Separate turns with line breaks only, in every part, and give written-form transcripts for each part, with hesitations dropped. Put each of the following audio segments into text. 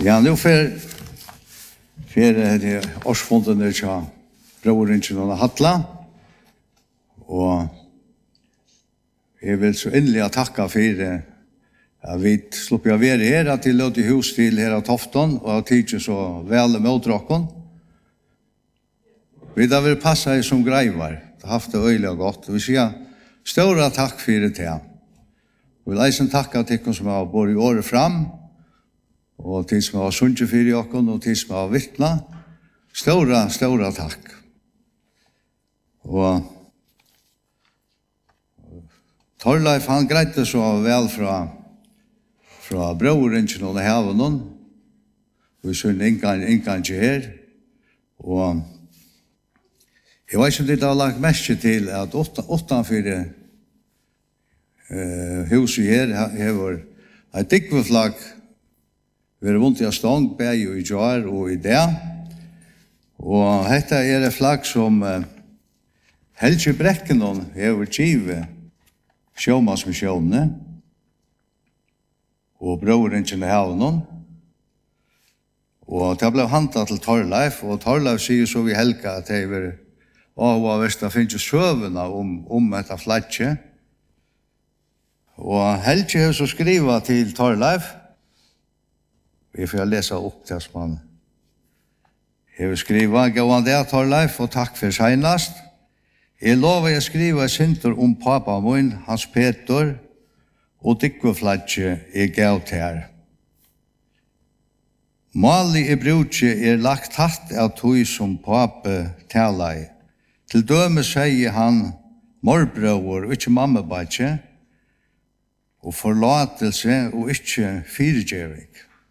Ja, nu för det årsfonden till Brøvringen och Hatla. Och jag vill så innerligt tacka för det. Vi slupp jag vara här till Løte hus till här av Tofton och har tidsen så väl med drakon. Vi där vill passa er som greivar. Det har haft det öjliga gott. Vi säger stora tack för det här. Vi vill även tacka till er som har bor i året fram. Og til som har sunnet for jokken, og til som har vittna. Stora takk. Og Torleif, han greide så vel fra Brøvringen og haven, og vi sønner ingan ikke her. Og jeg vet ikke om det har lagt mest til at utenfor huset her har et dikkveflag. Vi har vondt i stång, bæg og i jar og i det. Og dette et flagg som Helge Brekkenon har givet sjåmannsmisjonene og Brøvringen i havnen. Og det ble hantet til Torleif, og Torleif sier så vi Helga at det var av hvis det finnes søvende om dette flagget. Og Helge har så skrivet til Torleif. Vi får läsa upp det som man har skrivit. Gå an det, Torleif, og takk for senast. Jeg lover jeg skriva sinter om pappa min, Hans Peter, og dikkvefladje gav til her. Mali brudje lagt hatt av tog som pappa talai. Til døme sier han morbrøver og ikke mammabadje, og forlatelse og ikke fyrirgjøring.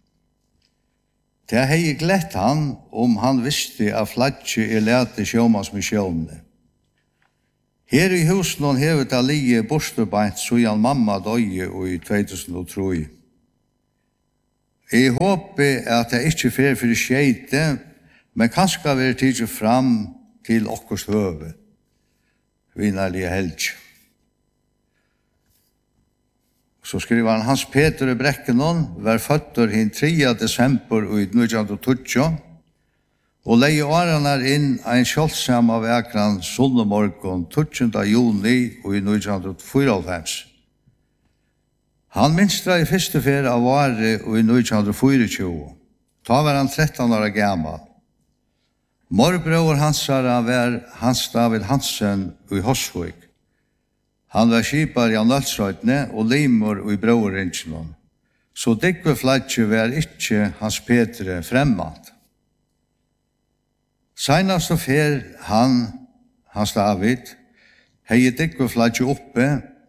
Det hei glett han om han visste at flagget lærte sjåmannsmisjonene. Her i husen hevet det lige borsterbeint så han mamma døye i 2003. Jeg håper at det ikke fer for skjeite, men kanskje vil tidse fram til okkurs høve. Vinnerlige helg. Så skriver han, Hans Peter i Brekkenon var føtter den 3. desember i 1920, og leie årene inn en kjølsam av ekran sonnemorgon 20. juni i 1994. Han minstra i første fer av året i 1924. Da var han 13 år gammal. Morbror hansara var Hans David Hansen i Hosvik. Han var skipar i Nølsrøytene og limor i Brøvringen. Så dikkvefladje var ikke Hans Petre fremmant. Senast og fer Hans David, hei dikkvefladje oppe,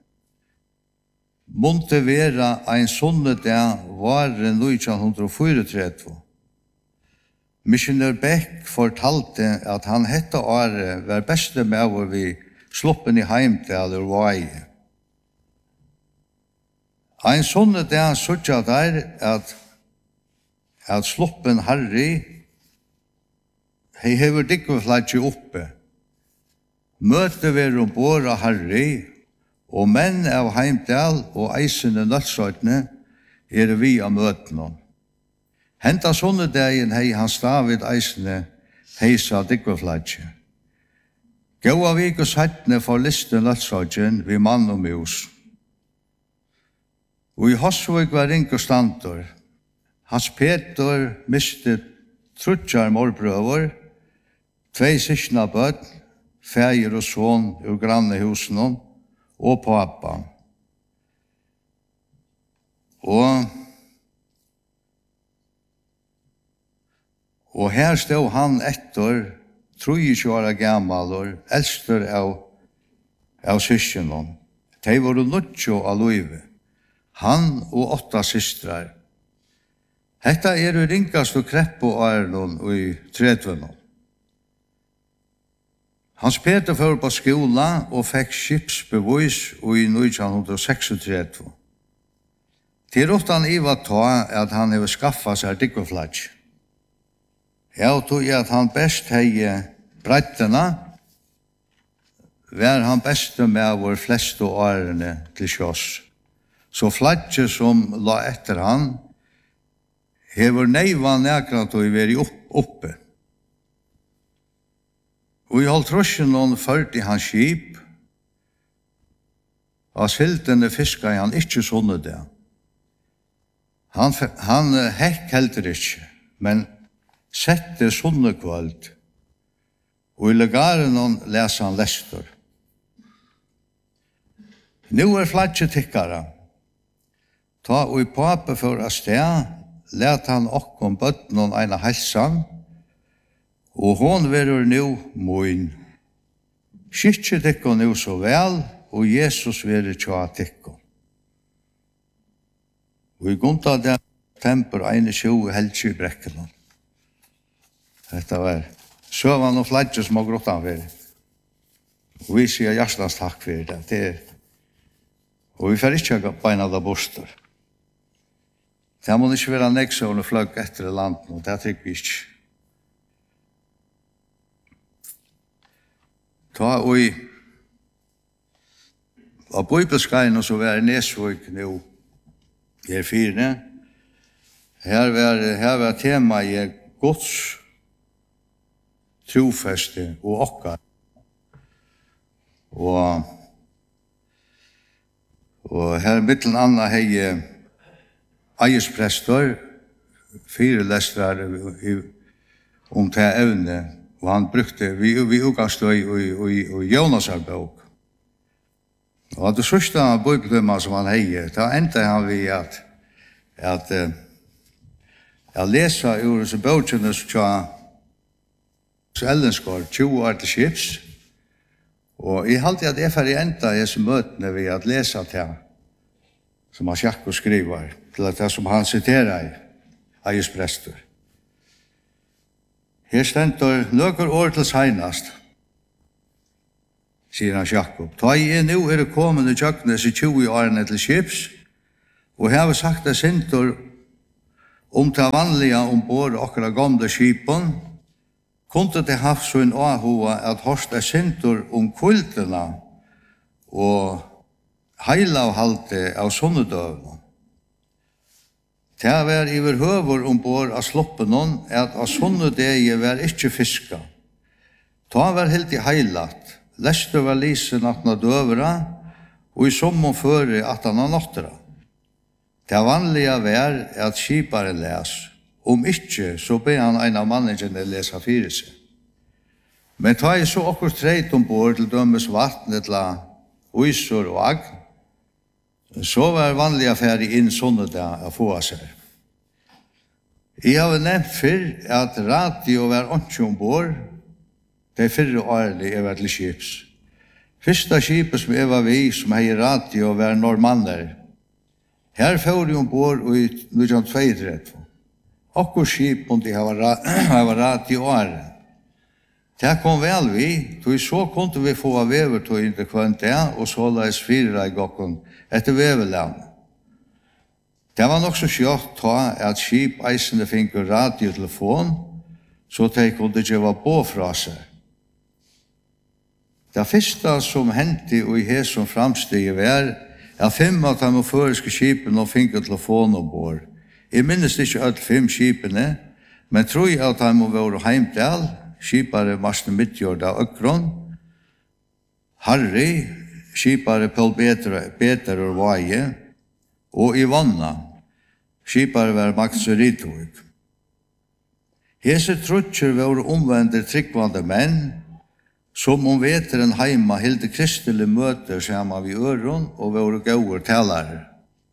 måtte være en sånne dag vare 1934. Missioner Beck fortalte at han hette året var beste med hvor vi sloppen i heimdal og vai. Ein sånne dag sutja der at sloppen Harry hei hever dikkvefladje oppe. Møte ver ombord av Harry, og menn av heimdal og eisende Nølsrøytene vi av møtene. Henta sånne dagen hei Hans David eisende heisa dikkvefladje. Gåa vik og sattne for listen Nølsrøytjen vi mann og mus. Og i Hosvik var ring og standor. Hans Peter mistet trutjar morbrøver, 2 sysna bøtt, feir og son ur grannehusen og pappa. Og her stod han etter 23 år gammal og eldster av syskenen. De var nødtjå av løyve. Han og 8 systrar. Hetta ringast og kreppo åren i 30. Hans Peter fører på skola og fikk skipsbevis i 1936. Til råttan Iva ta at han hever skaffa seg dikkvefladje. Jeg tog at han best hei brettene, var han beste med vår fleste årene til sjås. Så fladje som la etter han, hever neivan nekrat og veri oppe. Og i halvtrosjen og førte han skip, av siltene fiska han ikke sånne det. Han hekk heldur ikke, men sette sånne kvöld, og i legaren han leser han lestor. Nå flatje tikkara. Ta og i pape for a sted, let han okkom bøtten eina helsan, og hon verur nu moin. Skikkje tikko nu så vel, og Jesus verur tja tikko. Og i gunta den temper 21 heltje i Brekkelund. Detta var søvan og fladje som har grottan veri. Og vi sier hjertens takk for det. Og vi får ikke beina det bostor. Det må ikke være nekse og fløgg etter landet, og det trykker vi ikke. Ta og i av bibelskreien så var Nesvøk nå i fire. Her var tema i Guds trofeste og okkar. Og her mittelen Anna hei eiersprestor, 4 lestere om det evne, og han brukte vi utgangstøy i Jonas' bok. Og det sørste bibeltømmer som han hei, da endte han vi at jeg leser ur disse bøkene som Ellenskår, 20 år til skips, og jeg halte at jeg ferdig enda disse møtene ved at lese til som han Sjakko skriver, til at det som han siterer i eiersprestor. Her stender nøkker år til senast, sier han Jakob. Ta jeg nå kommet i kjøkkenes i 20 årene til skips, og jeg har sagt det sintor om det vanlige ombord akkurat gamle skipen, kunde det haft så en avhova at hørste sintor om kultene og heilavhalte av sunnedøvene. Det var iverhøver ombord av sloppen at av sunnedøye var ikke fiska. Ta var helt i heilat, leste var lisen at han døvera, og i sommer føre at han nåttere. Det vanlige var at skiparen les. Om ikke, så ber han en av mannene lese fire seg. Men ta jeg så akkurat treit ombord til dømes vattnet til uisor og agn, så var vanlig affære inn sånne der å få seg. Jeg har nevnt før at radio var ikke ombord, de 4 årene jeg var til skips. Første skipet som jeg var vi, som hei radio, var normanner. Her får de ombord i 1932. Akkur skip om de har radio året. Det kom vel vi, så kunne vi få vevertøy inn til kvant det, og så la jeg 4 i gokken etter veverland. Det var nok så skjøtt ta at skip eisende finner radiotelefon, så de kunne gjøre på fra seg. Det første som hendte i hesson framstige var, 5 av de føreske skipene og finner telefon ombord. Jeg minnes ikke alle 5 skipene, men tror jeg at de må være heimdal, skipare Marsten Midtjord av Økron, Harry, skipare Paul Peter og Vaje, og Ivonna, skipare var Max Ritovik. Hese trutcher var omvendte tryggvande menn, som om veteren heima hilde kristelig møter sammen vid øron og var gauer talare.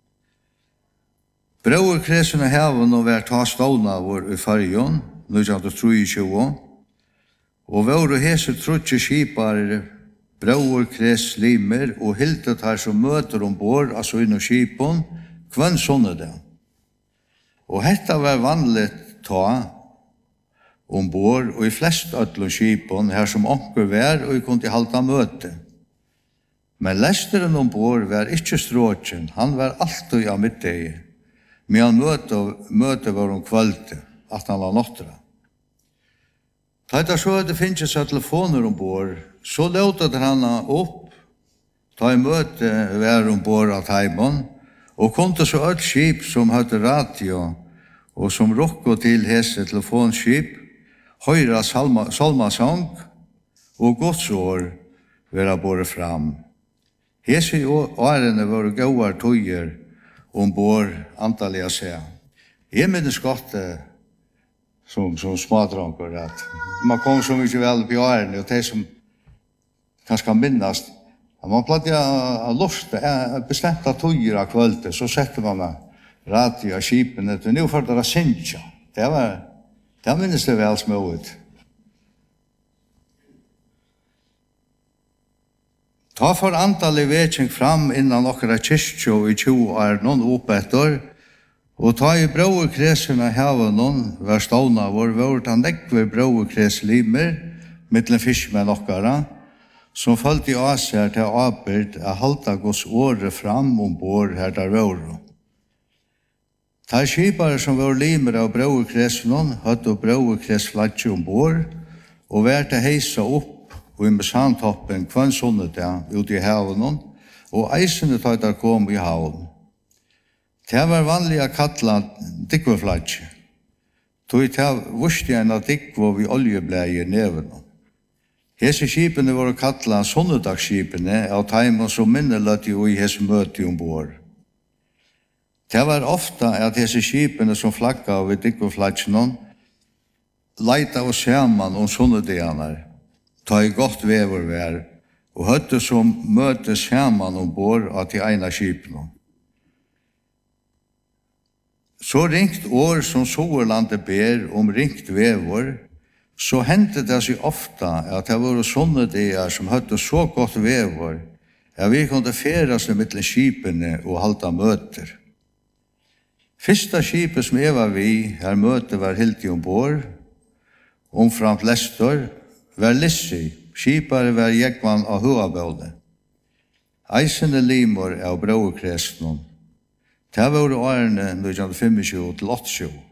Brauer kresene heven og var ta stålna vår i fargen, 1923, og var hese trutcher skipare brauer kres limer og hilde tar som møter ombord av søgn og skipen, kvann sånne det. Og hetta var vanlig ta ombord og i flest ødlom skipen her som onker var og kunne halta møte. Men lesteren ombord var ikke stråken, han var alltid av middag, men han møte var kvalitet, at han var nåttere. Da så det finnes seg telefoner ombord, så låtet han opp, ta i møte var ombord av Taimon, og kom til så et skip som hadde radio, og som rokko til hese telefonskip, høyra salmasang, og godsår vera båre fram. Hese årene var gauar tøyer, bor antalliga seg. Jeg minnes godt som smadranker, at man kom så mye vel på årene, og de som kanskje minnast, man platt å lusta, bestemta tøyer av kvöldet, så setter man radio av skipene, og nå for det sinja. Det minnes det vel smått. Ta for antallet vekking fram innan okkara kyrkjo i 20 år noen oppetter, og ta i brauekresene hava noen var stålna vår han nekve brauekreslimer, mittlen fiskmenn okkara, som følte i aser til arbeid a halta gos åre fram ombord her der våre. Ta skipare som var limer av brauekresene hadde brauekresflatje ombord, og vært heisa opp og i Messantoppen kvann sunnet ute i haven, og eisene tøytar kom i haven. Det var vanlig å kalla dikkveflatsje. Tog det vurstig en av dikkvo vi oljebleie i neven. Hese skipene var kalla sunnedagsskipene av teimen som minneløtt i hese møte ombord. Det var ofta at hese skipene som flagga av dikkveflatsjen leita og saman sunnedagarna, ta i godt vever vær, og høtte som møtes saman ombord av til ena skipene. Så ringt år som Soerlandet ber ringt vever, så hendte det seg ofta at det var sånne dager som høtte så godt vever, at vi kunne feras mellom skipene og halda møter. Fyrsta skipet som var vi, her møte var helt i ombord, omframt Lestor, var Lissi, skipare var Jekvann av Huabaude. Eisene limor av brauekresen. Det var årene 1925 til 80.